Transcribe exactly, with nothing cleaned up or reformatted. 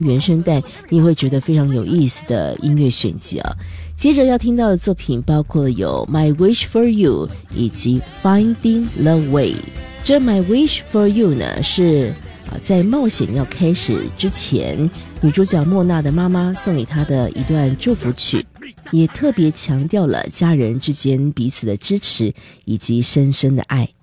原声带，你也会觉得非常有意思的音乐选集啊。接着要听到的作品包括了有 My Wish for You 以及 Finding the Way。 这 My Wish for You 呢是啊在冒险要开始之前，女主角莫娜的妈妈送给她的一段祝福曲，也特别强调了家人之间彼此的支持以及深深的爱。